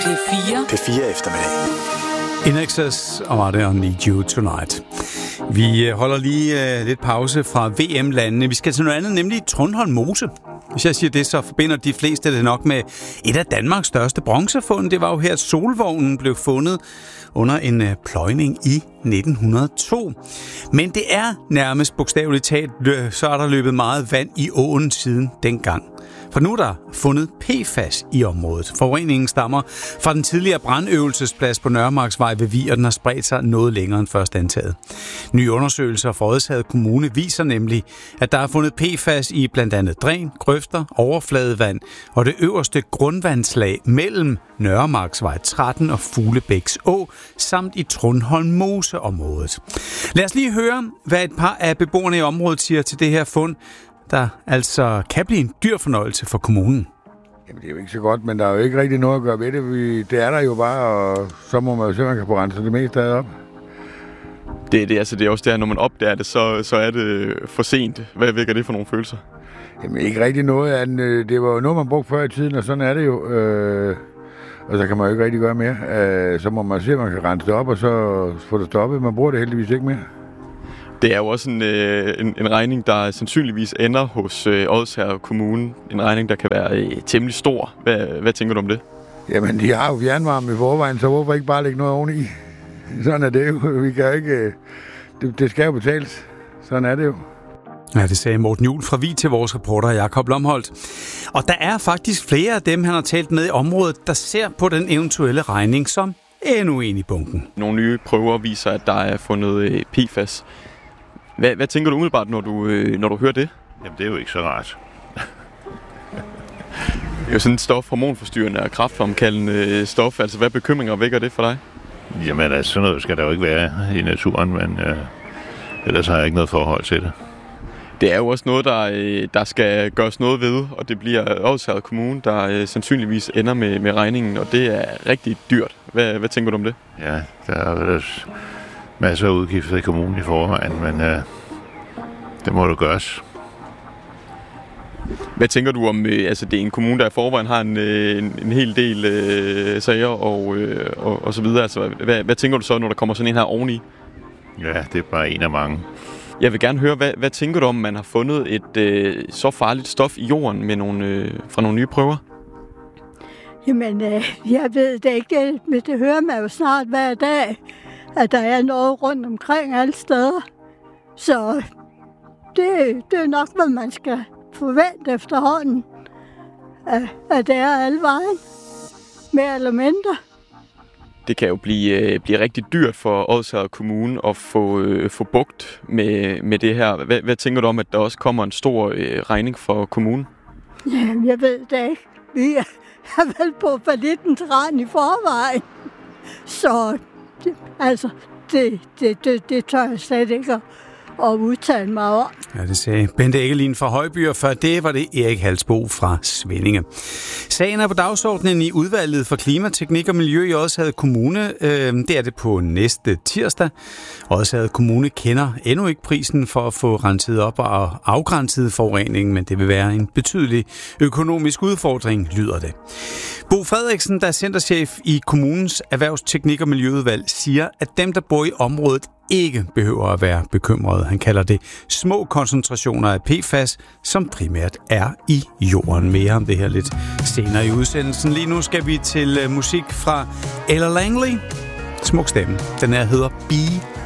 P4 eftermiddag. In Excess og I Need You Tonight. Vi holder lige lidt pause fra VM-landene. Vi skal til noget andet, nemlig Trundholm Mose. Hvis jeg siger det, så forbinder de fleste det nok med et af Danmarks største bronzefund. Det var jo her, at solvognen blev fundet under en pløjning i 1902. Men det er nærmest bogstaveligt talt, så er der løbet meget vand i åen siden dengang. For nu er der fundet PFAS i området. Forureningen stammer fra den tidligere brandøvelsesplads på Nørremarksvej ved Vig, og den har spredt sig noget længere end først antaget. Nye undersøgelser fra Odsherred Kommune viser nemlig, at der er fundet PFAS i blandt andet dræn, grøfter, overfladevand og det øverste grundvandslag mellem Nørremarksvej 13 og Fuglebæks Å, samt i Trundholm Mose-området. Lad os lige høre, hvad et par af beboerne i området siger til det her fund, der altså kan blive en dyr fornøjelse for kommunen. Jamen, det er jo ikke så godt, men der er jo ikke rigtig noget at gøre ved det. Det er der jo bare, og så må man jo se, at man kan få renset det meste af op. Det er også der, når man opdager det, så er det for sent. Hvad vækker det for nogle følelser? Jamen, ikke rigtig noget. Det var jo noget, man brugte før i tiden, og sådan er det jo. Og så kan man jo ikke rigtig gøre mere. Så må man se, at man kan rense det op, og så få det stoppet. Man bruger det heldigvis ikke mere. Det er jo også en regning, der sandsynligvis ender hos Odsherred Kommune. En regning, der kan være temmelig stor. Hvad tænker du om det? Jamen, de har jo fjernvarme i forvejen, så hvorfor ikke bare lægge noget oveni? Sådan er det jo. Vi kan ikke... Det skal jo betales. Sådan er det jo. Ja, det sagde Morten Juhl fra Vig til vores reporter Jakob Lomholdt. Og der er faktisk flere af dem, han har talt med i området, der ser på den eventuelle regning som endnu en i bunken. Nogle nye prøver viser, at der er fundet PFAS. Hvad tænker du umiddelbart, når du hører det? Jamen, det er jo ikke så rart. Det er jo sådan et stof, hormonforstyrrende og kræftfremkaldende stof. Altså, hvad bekymringer vækker det for dig? Jamen, altså, sådan noget skal der jo ikke være i naturen, men ellers har jeg ikke noget forhold til det. Det er jo også noget, der skal gøres noget ved, og det bliver Odsherred Kommune, der sandsynligvis ender med regningen, og det er rigtig dyrt. Hvad tænker du om det? Ja, der er masser af udgifter i kommunen i forvejen, men det må jo gøres. Hvad tænker du om, altså det er en kommune, der i forvejen har en hel del sager og så videre. Altså, hvad tænker du så, når der kommer sådan en her oveni? Ja, det er bare en af mange. Jeg vil gerne høre, hvad tænker du om, man har fundet et så farligt stof i jorden med fra nogle nye prøver? Jamen, jeg ved det ikke, men det hører man jo snart hver dag, at der er noget rundt omkring alle steder. Så det er nok, hvad man skal forvente efterhånden, at det er alle vejen, mere eller mindre. Det kan jo blive rigtig dyrt for Odsherred Kommune at få bugt med det her. Hvad tænker du om, at der også kommer en stor regning for kommunen? Jamen, jeg ved det ikke. Vi er vel på fallittens rand i forvejen. Så det tør jeg slet ikke at udtale mig om. Ja, det sagde Bente Eggelin fra Højby, og før det var det Erik Halsbo fra Svindinge. Sagen er på dagsordenen i udvalget for klima, teknik og miljø i Odsherred Kommune. Det er det på næste tirsdag. Odsherred Kommune kender endnu ikke prisen for at få renset op og afgrænset forureningen, men det vil være en betydelig økonomisk udfordring, lyder det. Bo Frederiksen, der er centerchef i kommunens erhvervsteknik- og miljøudvalg, siger, at dem, der bor i området, ikke behøver at være bekymrede. Han kalder det små koncentrationer af PFAS, som primært er i jorden. Mere om det her lidt senere i udsendelsen. Lige nu skal vi til musik fra Ella Langley. Smuk stemme. Den her hedder Be